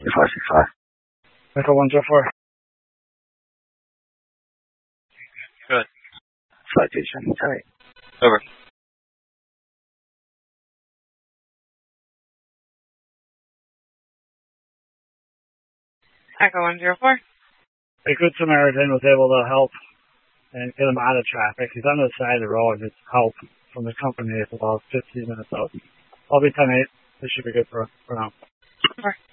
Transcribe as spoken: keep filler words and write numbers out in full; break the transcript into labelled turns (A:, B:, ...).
A: five six five.
B: Echo one zero four.
C: Good.
A: Citation, tight.
C: Over.
D: Echo one zero four.
B: A good Samaritan was able to help and get him out of traffic. He's on the side of the road. It's help from the company. It's about fifteen minutes out. I'll be ten eight. This should be good for, for now.
D: Over.